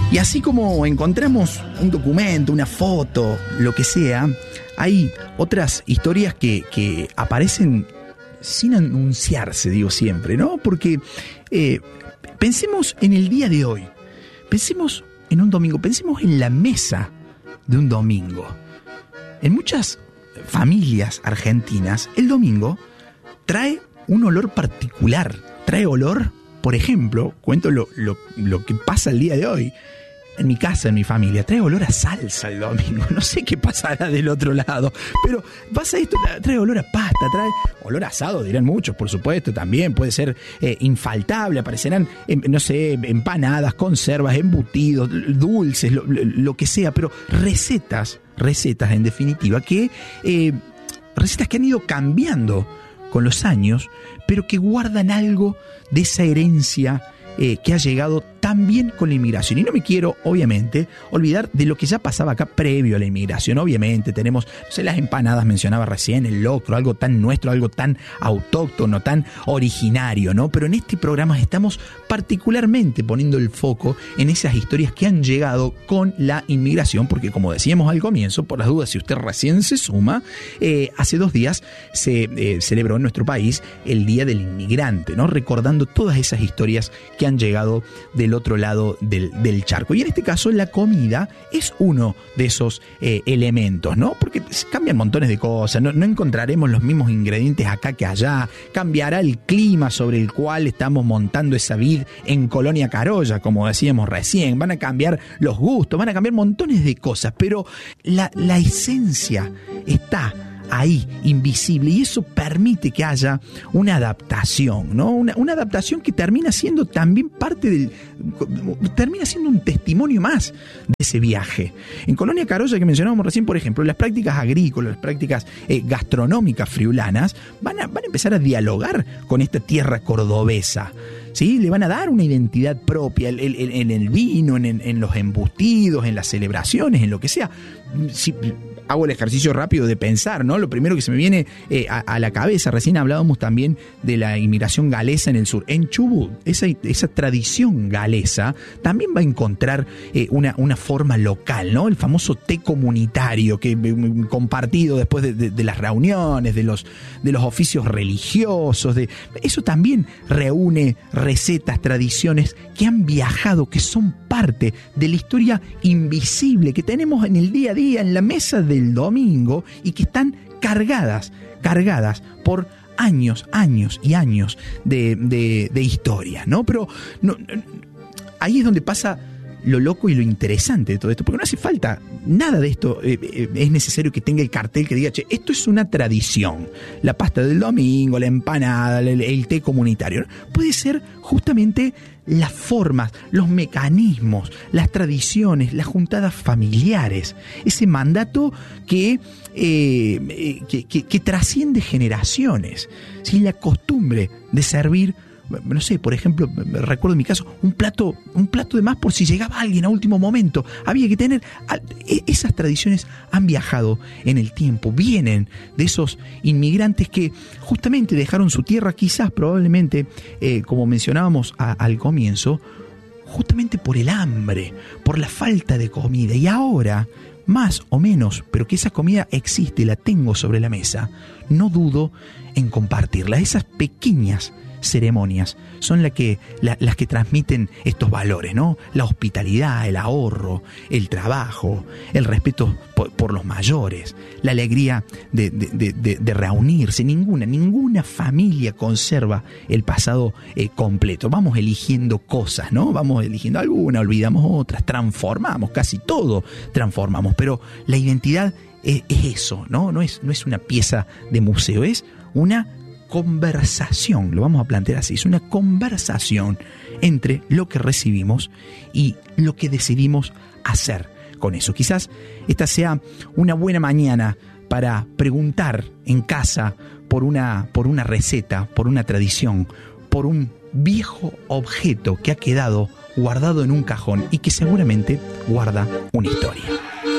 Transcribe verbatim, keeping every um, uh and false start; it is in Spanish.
Y así como encontramos un documento, una foto, lo que sea, hay otras historias que, que aparecen sin anunciarse, digo siempre, ¿no? Porque eh, pensemos en el día de hoy, pensemos en un domingo, pensemos en la mesa de un domingo. En muchas familias argentinas, el domingo trae un olor particular, trae olor, por ejemplo, cuento lo, lo, lo que pasa el día de hoy. En mi casa, en mi familia, trae olor a salsa el domingo. No sé qué pasará del otro lado, pero pasa esto, trae olor a pasta, trae olor a asado, dirán muchos, por supuesto, también puede ser eh, infaltable. Aparecerán, eh, no sé, empanadas, conservas, embutidos, dulces, lo, lo que sea, pero recetas, recetas en definitiva, que eh, recetas que han ido cambiando con los años, pero que guardan algo de esa herencia eh, que ha llegado también con la inmigración. Y no me quiero, obviamente, olvidar de lo que ya pasaba acá previo a la inmigración. Obviamente tenemos, no sé, las empanadas, mencionaba recién, el locro, algo tan nuestro, algo tan autóctono, tan originario, ¿no? Pero en este programa estamos particularmente poniendo el foco en esas historias que han llegado con la inmigración, porque como decíamos al comienzo, por las dudas, si usted recién se suma, eh, hace dos días se eh, celebró en nuestro país el Día del Inmigrante, ¿no? Recordando todas esas historias que han llegado del otro lado del, del charco. Y en este caso la comida es uno de esos eh, elementos, ¿no? Porque cambian montones de cosas, no, no encontraremos los mismos ingredientes acá que allá, cambiará el clima sobre el cual estamos montando esa vid en Colonia Carolla, como decíamos recién, van a cambiar los gustos, van a cambiar montones de cosas, pero la, la esencia está ahí, invisible, y eso permite que haya una adaptación, ¿no? Una, una adaptación que termina siendo también parte del... termina siendo un testimonio más de ese viaje. En Colonia Carolla, que mencionábamos recién, por ejemplo, las prácticas agrícolas, las prácticas eh, gastronómicas friulanas, van a, van a empezar a dialogar con esta tierra cordobesa, ¿sí? Le van a dar una identidad propia en el, el, el, el vino, en, en los embutidos, en las celebraciones, en lo que sea. Si, hago el ejercicio rápido de pensar, ¿no? Lo primero que se me viene eh, a, a la cabeza, recién hablábamos también de la inmigración galesa en el sur. En Chubut, esa, esa tradición galesa también va a encontrar eh, una, una forma local, ¿no? El famoso té comunitario que eh, compartido después de, de, de las reuniones, de los, de los oficios religiosos, de, eso también reúne recetas, tradiciones que han viajado, que son parte de la historia invisible que tenemos en el día a día, en la mesa del domingo, y que están cargadas, cargadas por años, años y años de, de, de historia, ¿no? Pero no, no, ahí es donde pasa lo loco y lo interesante de todo esto, porque no hace falta nada de esto, eh, eh, es necesario que tenga el cartel que diga, che, esto es una tradición, la pasta del domingo, la empanada, el, el té comunitario, ¿no? Puede ser justamente las formas, los mecanismos, las tradiciones, las juntadas familiares, ese mandato que, eh, que, que, que trasciende generaciones, ¿sí? La costumbre de servir, no sé, por ejemplo, recuerdo en mi caso, un plato, un plato de más por si llegaba alguien a último momento. Había que tener... Esas tradiciones han viajado en el tiempo, vienen de esos inmigrantes que justamente dejaron su tierra, quizás, probablemente, eh, como mencionábamos a, al comienzo, justamente por el hambre, por la falta de comida. Y ahora, más o menos, pero que esa comida existe, la tengo sobre la mesa, no dudo en compartirla. Esas pequeñas ceremonias son la que, la, las que transmiten estos valores, ¿no? La hospitalidad, el ahorro, el trabajo, el respeto por, por los mayores, la alegría de, de, de, de reunirse. Ninguna, ninguna familia conserva el pasado eh, completo. Vamos eligiendo cosas, ¿no? Vamos eligiendo algunas, olvidamos otras, transformamos, casi todo transformamos, pero la identidad es, es eso, ¿no? No es, no es una pieza de museo, es una conversación, lo vamos a plantear así, es una conversación entre lo que recibimos y lo que decidimos hacer con eso. Quizás esta sea una buena mañana para preguntar en casa por una, por una receta, por una tradición, por un viejo objeto que ha quedado guardado en un cajón y que seguramente guarda una historia.